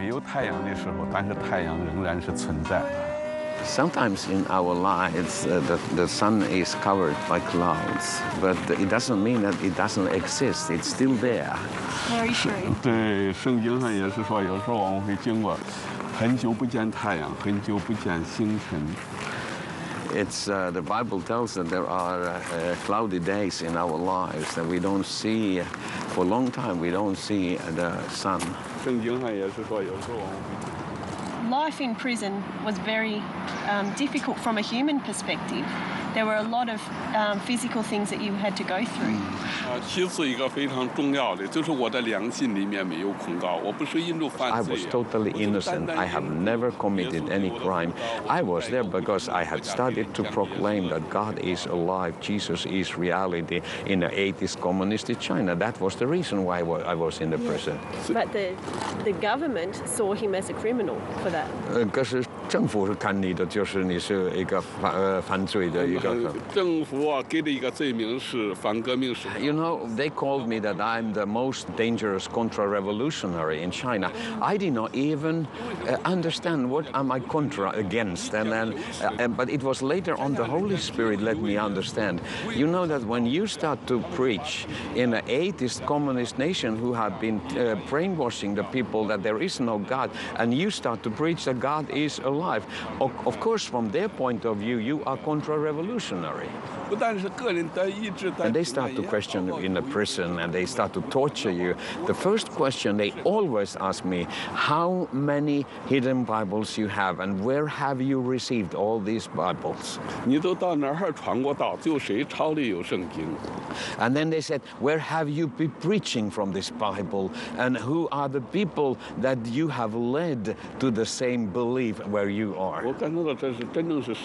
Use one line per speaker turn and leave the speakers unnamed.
没有太阳的时候，但是太阳仍然是存在的。
Sometimes in our lives, the sun is covered by clouds, but it doesn't mean that it doesn't exist. It's still there.
Very true.
对，圣经上也是说，有时候我们会经过很久不见太阳，很久不见星辰。
It's the Bible tells that there are cloudy days in our lives that we don't see for a long time. We don't see the sun.
圣经上也是说，有时候我们会。
Life in prison was very difficult from a human perspective. There were a lot of physical things that you had to go through.
其次一个非常重要的就是我的良心里面没有控告，我不是因着犯
I
罪。
was totally innocent. I have never committed any crime. I was there because I had started to proclaim that God is alive, Jesus is reality in the 80s communist China. That was the reason why I was in the prison.
But the government saw him as a criminal for that.
可是政府看你的就是你是一个犯罪的一个。
政府啊给的一个罪名是反革命时。
You know, they called me that I'm the most dangerous contra-revolutionary in China. I did not even understand what am I contra against, and then, but it was later on the Holy Spirit let me understand. You know that when you start to preach in an atheist communist nation who have been brainwashing the people that there is no God, and you start to preach that God is alive, of course, from their point of view, you are contra-revolutionary. And they start to question you in the prison, and they start to torture you. The first question they always ask me, how many hidden Bibles you have, and where have you received all these Bibles? And then they said, where have you been preaching from this Bible, and who are the people that you have led to the same belief where you are?